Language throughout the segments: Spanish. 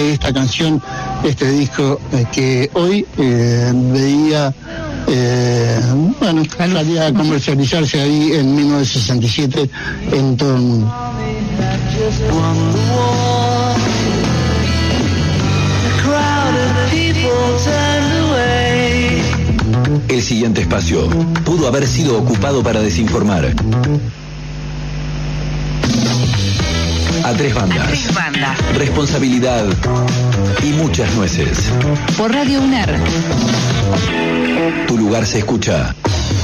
esta canción, este disco que hoy veía, salía a comercializarse ahí en 1967 en todo el mundo. El siguiente espacio pudo haber sido ocupado para desinformar. A tres bandas. Responsabilidad y muchas nueces. Por Radio UNER. Tu lugar se escucha.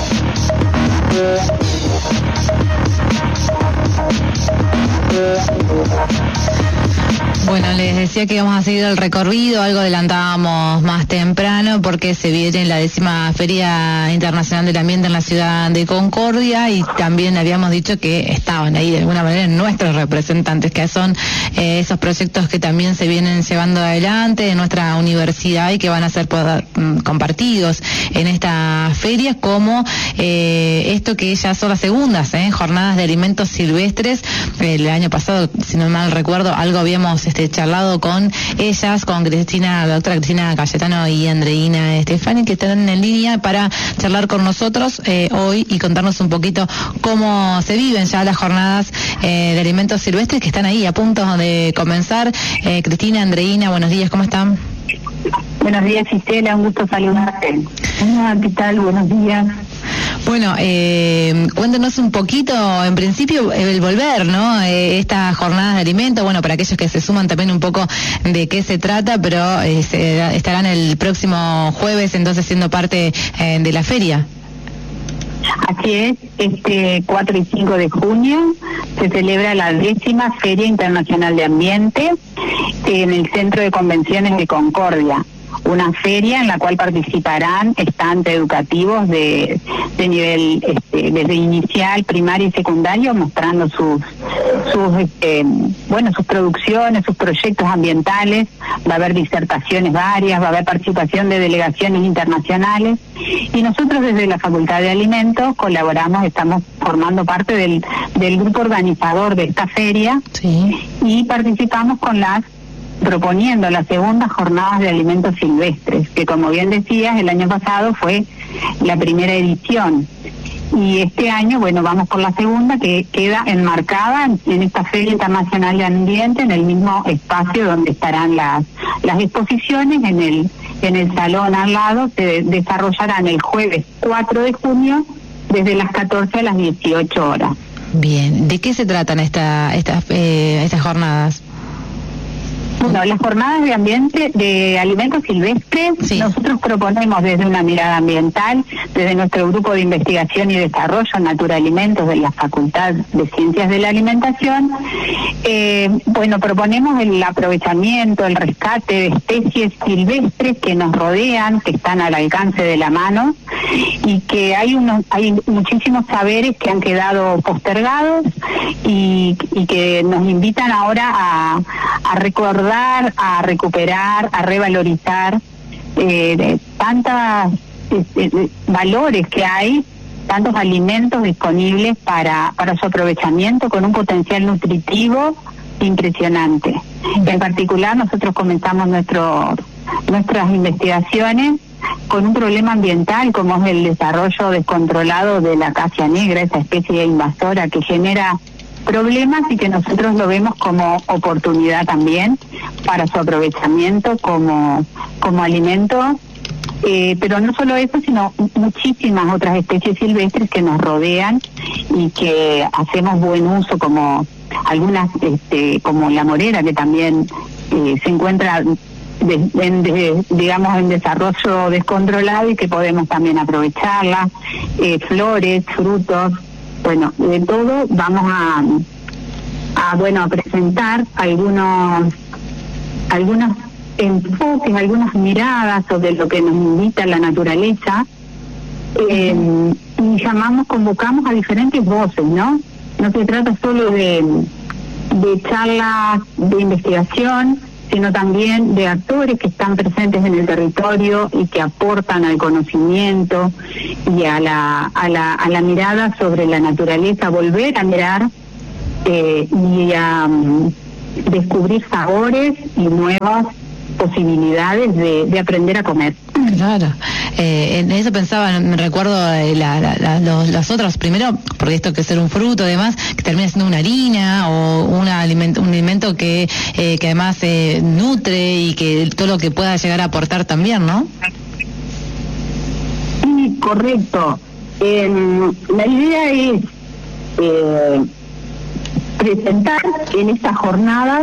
Bueno, les decía que íbamos a seguir el recorrido, algo adelantábamos más temprano porque se viene la 10ª Feria Internacional del Ambiente en la ciudad de Concordia y también habíamos dicho que estaban ahí de alguna manera nuestros representantes, que son esos proyectos que también se vienen llevando adelante de nuestra universidad y que van a ser compartidos en esta feria, como esto que ya son las segundas jornadas de alimentos silvestres. El año pasado, si no mal recuerdo, algo habíamos charlado con ellas, con la doctora Cristina Cayetano y Andreina Estefani, que están en línea para charlar con nosotros hoy y contarnos un poquito cómo se viven ya las jornadas de alimentos silvestres que están ahí a punto de comenzar. Cristina, Andreina, buenos días, ¿cómo están? Buenos días, Gisela, un gusto saludarte. ¿Qué tal? Buenos días. Bueno, cuéntenos un poquito, en principio, el volver, ¿no? Estas jornadas de alimentos, bueno, para aquellos que se suman también un poco de qué se trata, pero estarán el próximo jueves, entonces, siendo parte de la feria. Así es, este 4 y 5 de junio se celebra la 10ª Feria Internacional de Ambiente en el Centro de Convenciones de Concordia. Una feria en la cual participarán estantes educativos de nivel desde inicial, primario y secundario, mostrando sus producciones, sus proyectos ambientales. Va a haber disertaciones varias, va a haber participación de delegaciones internacionales, y nosotros desde la Facultad de Alimentos colaboramos, estamos formando parte del grupo organizador de esta feria. Sí. Y participamos proponiendo las segundas jornadas de alimentos silvestres, que como bien decías, el año pasado fue la primera edición. Y este año, bueno, vamos por la segunda, que queda enmarcada en esta Feria Internacional de Ambiente, en el mismo espacio donde estarán las exposiciones, en el salón al lado. Se desarrollarán el jueves 4 de junio, desde las 14 a las 18 horas. Bien, ¿de qué se tratan estas jornadas? Bueno, las jornadas de ambiente, de alimentos silvestres, sí. Nosotros proponemos desde una mirada ambiental, desde nuestro grupo de investigación y desarrollo Naturalimentos de la Facultad de Ciencias de la Alimentación, proponemos el aprovechamiento, el rescate de especies silvestres que nos rodean, que están al alcance de la mano, y que hay muchísimos saberes que han quedado postergados y que nos invitan ahora a recordar, a recuperar, a revalorizar tantos valores que hay, tantos alimentos disponibles para su aprovechamiento, con un potencial nutritivo impresionante. En particular, nosotros comenzamos nuestras investigaciones con un problema ambiental, como es el desarrollo descontrolado de la acacia negra, esa especie invasora que genera problemas, y que nosotros lo vemos como oportunidad también para su aprovechamiento como alimento, pero no solo eso, sino muchísimas otras especies silvestres que nos rodean y que hacemos buen uso, como algunas, como la morera, que también se encuentra en desarrollo descontrolado y que podemos también aprovecharla, flores, frutos. Bueno, de todo vamos a presentar algunos enfoques, algunas miradas sobre lo que nos invita la naturaleza, y convocamos a diferentes voces, ¿no? No se trata solo de charlas de investigación, sino también de actores que están presentes en el territorio y que aportan al conocimiento y a la mirada sobre la naturaleza, volver a mirar y descubrir sabores y nuevas posibilidades de aprender a comer. Claro, en eso pensaba, me recuerdo los otros, primero, porque esto que ser un fruto, además, que termina siendo una harina o un alimento que además nutre y que todo lo que pueda llegar a aportar también, ¿no? Sí, correcto. La idea es presentar en estas jornadas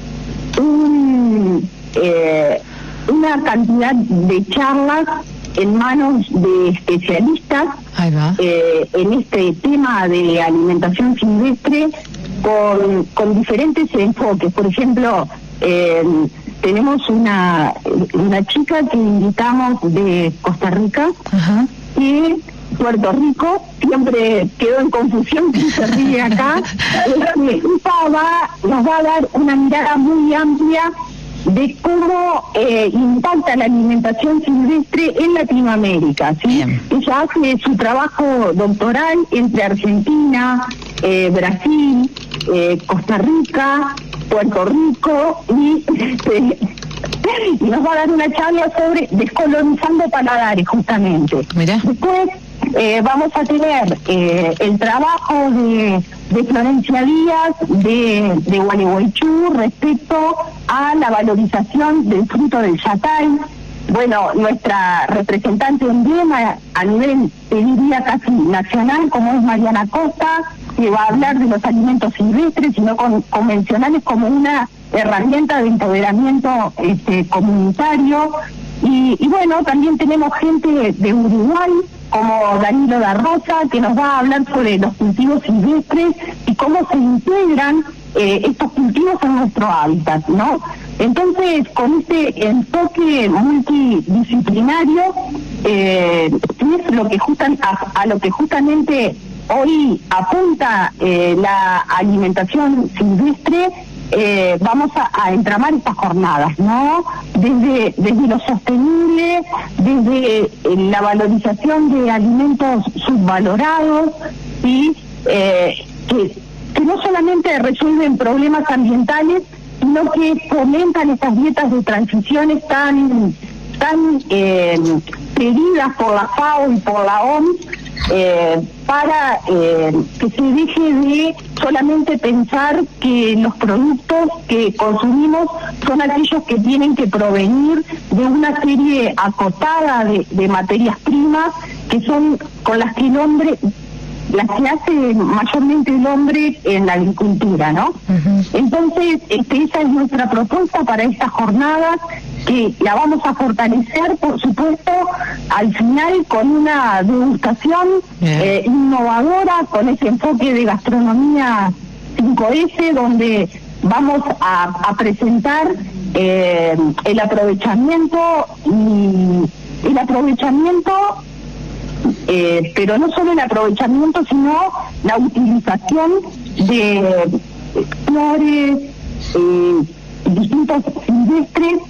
una cantidad de charlas en manos de especialistas en este tema de alimentación silvestre con diferentes enfoques. Por ejemplo, tenemos una chica que invitamos de Costa Rica, y Puerto Rico, siempre quedó en confusión quién se ríe acá. Nos va a dar una mirada muy amplia de cómo impacta la alimentación silvestre en Latinoamérica, ¿sí? Ella hace su trabajo doctoral entre Argentina, Brasil, Costa Rica, Puerto Rico y nos va a dar una charla sobre descolonizando paladares, justamente. Mirá. Después vamos a tener el trabajo de Florencia Díaz de Gualeguaychú respecto a la valorización del fruto del yatay. Bueno, nuestra representante emblema a nivel, te diría, casi nacional, como es Mariana Costa, que va a hablar de los alimentos silvestres y no convencionales como una herramienta de empoderamiento comunitario. Y bueno, también tenemos gente de Uruguay, como Danilo da Rosa, que nos va a hablar sobre los cultivos silvestres y cómo se integran estos cultivos en nuestro hábitat, ¿no? Entonces, con este enfoque multidisciplinario, es lo que a lo que justamente hoy apunta la alimentación silvestre, vamos a entramar estas jornadas, ¿no? Desde lo sostenible, desde la valorización de alimentos subvalorados, y que no solamente resuelven problemas ambientales, sino que fomentan estas dietas de transiciones tan pedidas por la FAO y por la OMS, para que se deje de solamente pensar que los productos que consumimos son aquellos que tienen que provenir de una serie acotada de materias primas que son con las que el hombre, las que hace mayormente el hombre en la agricultura, ¿no? Entonces, esa es nuestra propuesta para estas jornadas, que la vamos a fortalecer, por supuesto, al final con una degustación innovadora, con ese enfoque de gastronomía 5S, donde vamos a presentar el aprovechamiento, pero no solo el aprovechamiento, sino la utilización de flores, distintos silvestres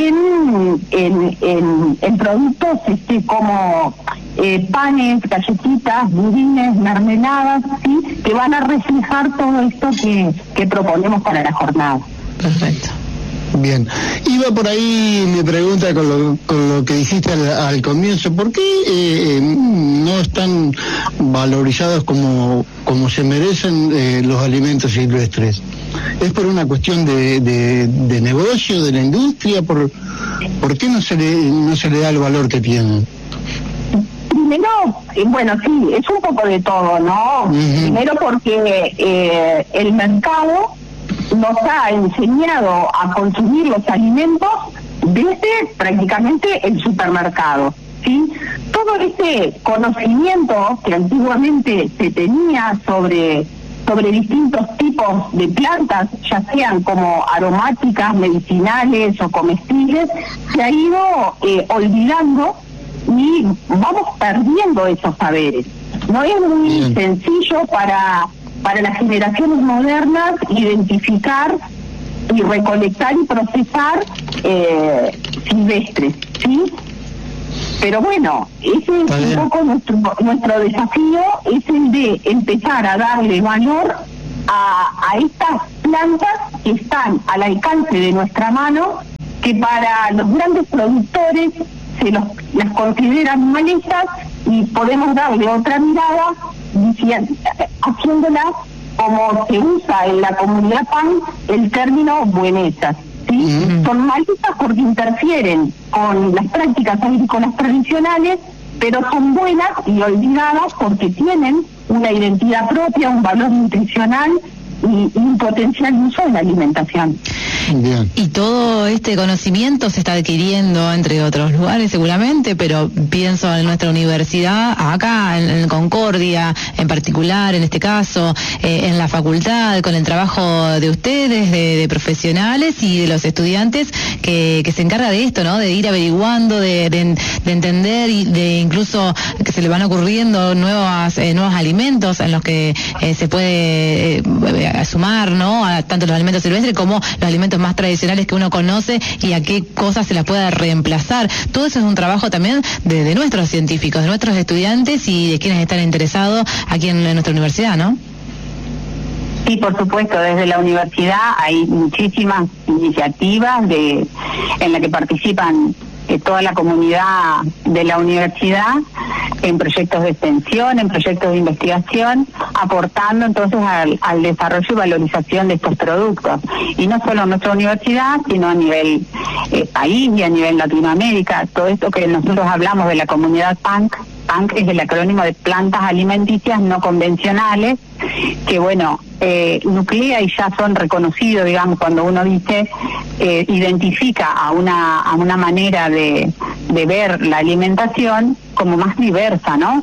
en productos como panes, galletitas, budines, mermeladas, ¿sí? Que van a reflejar todo esto que proponemos para la jornada. Perfecto. Bien, iba por ahí mi pregunta con lo que dijiste al comienzo. ¿Por qué no están valorizados como se merecen los alimentos silvestres? ¿Es por una cuestión de negocio, de la industria? ¿Por qué no se le da el valor que tienen? Primero, bueno, sí, es un poco de todo, ¿no? Primero porque el mercado nos ha enseñado a consumir los alimentos desde prácticamente el supermercado, ¿sí? Todo este conocimiento que antiguamente se tenía sobre distintos tipos de plantas, ya sean como aromáticas, medicinales o comestibles, se ha ido olvidando y vamos perdiendo esos saberes. No es muy sencillo para las generaciones modernas identificar y recolectar y procesar silvestres, ¿sí? Pero bueno, ese es un poco nuestro desafío, es el de empezar a darle valor a estas plantas que están al alcance de nuestra mano, que para los grandes productores las consideran malezas, y podemos darle otra mirada haciéndolas, como se usa en la comunidad PAN, el término buenezas. ¿Sí? Son malezas porque interfieren con las prácticas agrícolas tradicionales, pero son buenas y olvidadas porque tienen una identidad propia, un valor nutricional y un potencial uso en la alimentación. Bien. Y todo este conocimiento se está adquiriendo entre otros lugares seguramente, pero pienso en nuestra universidad, acá en Concordia en particular, en este caso, en la facultad, con el trabajo de ustedes, de profesionales y de los estudiantes que se encarga de esto, ¿no? De ir averiguando, de entender y de incluso que se le van ocurriendo nuevos alimentos en los que se puede sumar, ¿no? A tanto los alimentos silvestres como los alimentos más tradicionales que uno conoce y a qué cosas se las pueda reemplazar. Todo eso es un trabajo también de nuestros científicos, de nuestros estudiantes y de quienes están interesados aquí en nuestra universidad, ¿no? Sí, por supuesto, desde la universidad hay muchísimas iniciativas en las que participan toda la comunidad de la universidad, en proyectos de extensión, en proyectos de investigación, aportando entonces al desarrollo y valorización de estos productos. Y no solo en nuestra universidad, sino a nivel país y a nivel Latinoamérica. Todo esto que nosotros hablamos de la comunidad PANC es el acrónimo de plantas alimenticias no convencionales, que bueno, nuclea y ya son reconocidos, digamos, cuando uno dice, identifica a una manera de ver la alimentación como más diversa, ¿no?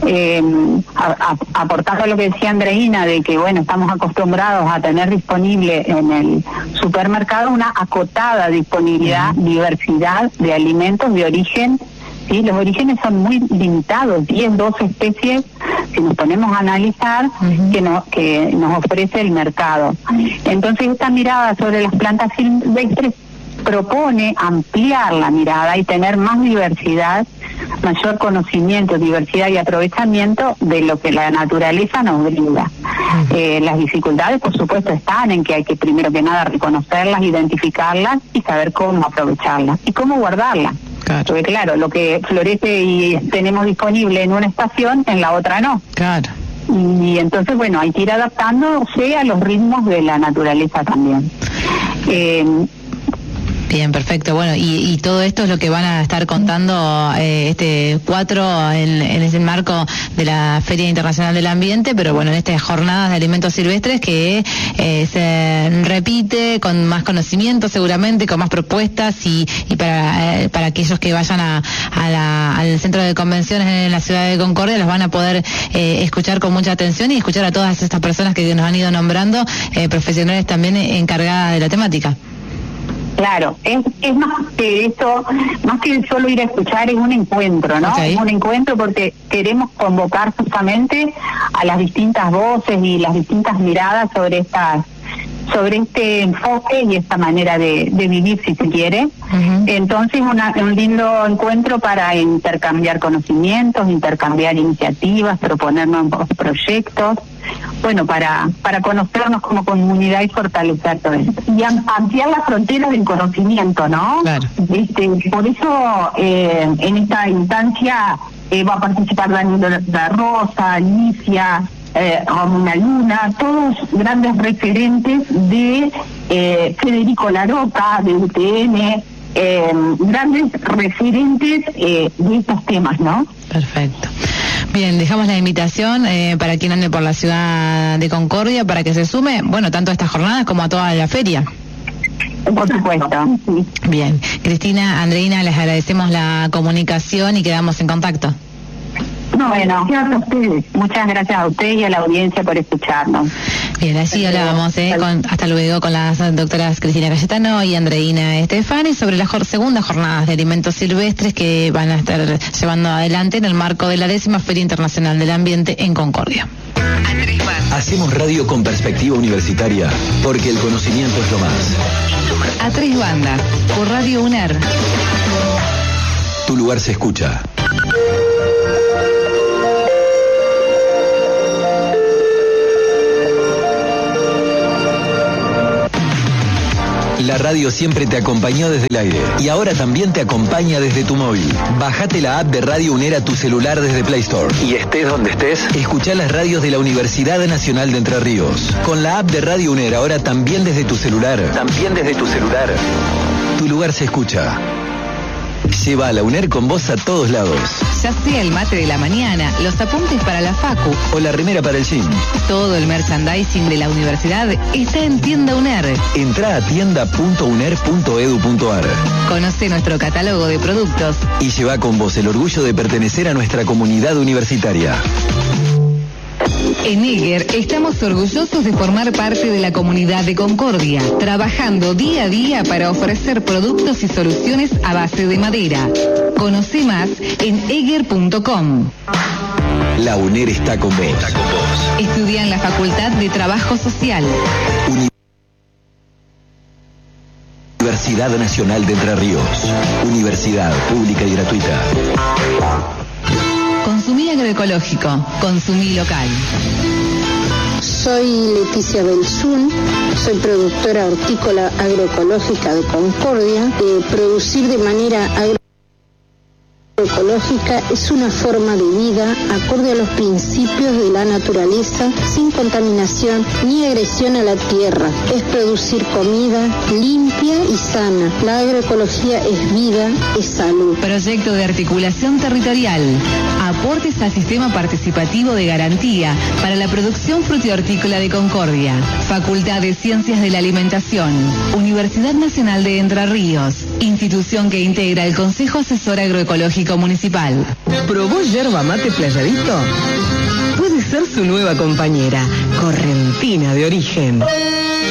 Aportando lo que decía Andreina, de que bueno, estamos acostumbrados a tener disponible en el supermercado una acotada disponibilidad, diversidad de alimentos de origen. Sí, los orígenes son muy limitados, 10, 12 especies, si nos ponemos a analizar, que nos ofrece el mercado. Entonces, esta mirada sobre las plantas silvestres propone ampliar la mirada y tener más diversidad, mayor conocimiento, diversidad y aprovechamiento de lo que la naturaleza nos brinda. Las dificultades, por supuesto, están en que hay que, primero que nada, reconocerlas, identificarlas y saber cómo aprovecharlas y cómo guardarlas. Claro. Porque claro, lo que florece y tenemos disponible en una estación, en la otra no. Claro. Y entonces, bueno, hay que ir adaptándose a los ritmos de la naturaleza también. Bien, perfecto. Bueno, y todo esto es lo que van a estar contando este 4 en ese marco de la Feria Internacional del Ambiente, pero bueno, en estas jornadas de alimentos silvestres que se repite con más conocimiento seguramente, con más propuestas y para aquellos que vayan al centro de convenciones en la ciudad de Concordia los van a poder escuchar con mucha atención y escuchar a todas estas personas que nos han ido nombrando, profesionales también encargadas de la temática. Claro, es más que eso, más que solo ir a escuchar, es un encuentro, ¿no? Okay. Es un encuentro porque queremos convocar justamente a las distintas voces y las distintas miradas sobre este enfoque y esta manera de vivir, si se quiere. Entonces, un lindo encuentro para intercambiar conocimientos, intercambiar iniciativas, proponer nuevos proyectos, bueno, para conocernos como comunidad y fortalecer todo esto. Y ampliar las fronteras del conocimiento, ¿no? Claro. Por eso, en esta instancia va a participar Daniel da Rosa, Alicia, Romina Luna, todos grandes referentes de Federico Laroca, de UTN, grandes referentes de estos temas, ¿no? Perfecto. Bien, dejamos la invitación para quien ande por la ciudad de Concordia para que se sume, bueno, tanto a estas jornadas como a toda la feria. Por supuesto. Bien, Cristina, Andreina, les agradecemos la comunicación y quedamos en contacto. No, bueno, gracias a ustedes. Muchas gracias a usted y a la audiencia por escucharnos. Bien, así hablábamos, hasta luego, con las doctoras Cristina Cayetano y Andreina Estefani sobre las segundas jornadas de alimentos silvestres que van a estar llevando adelante en el marco de la 10ª Feria Internacional del Ambiente en Concordia. Hacemos radio con perspectiva universitaria, porque el conocimiento es lo más. A 3 bandas, por Radio UNER. Tu lugar se escucha. La radio siempre te acompañó desde el aire y ahora también te acompaña desde tu móvil. Bajate la app de Radio UNER a tu celular desde Play Store. Y estés donde estés, escuchá las radios de la Universidad Nacional de Entre Ríos. Con la app de Radio UNER ahora también desde tu celular. Tu lugar se escucha. Lleva a la UNER con vos a todos lados. Ya sea el mate de la mañana, los apuntes para la facu o la remera para el gym. Todo el merchandising de la universidad está en Tienda UNER. Entrá a tienda.uner.edu.ar. Conoce nuestro catálogo de productos y lleva con vos el orgullo de pertenecer a nuestra comunidad universitaria. En Eger estamos orgullosos de formar parte de la comunidad de Concordia, trabajando día a día para ofrecer productos y soluciones a base de madera. Conoce más en eger.com. La UNER está con vos. Estudia en la Facultad de Trabajo Social. Universidad Nacional de Entre Ríos. Universidad pública y gratuita. Consumí agroecológico, consumí local. Soy Leticia Belzún, soy productora hortícola agroecológica de Concordia. Producir de manera agroecológica es una forma de vida acorde a los principios de la naturaleza, sin contaminación ni agresión a la tierra. Es producir comida limpia y sana. La agroecología es vida, es salud. Proyecto de articulación territorial. Aportes al sistema participativo de garantía para la producción frutihortícola de Concordia. Facultad de Ciencias de la Alimentación. Universidad Nacional de Entre Ríos. Institución que integra el Consejo Asesor Agroecológico Municipal. ¿Probó yerba mate Playadito? Puede ser su nueva compañera, correntina de origen.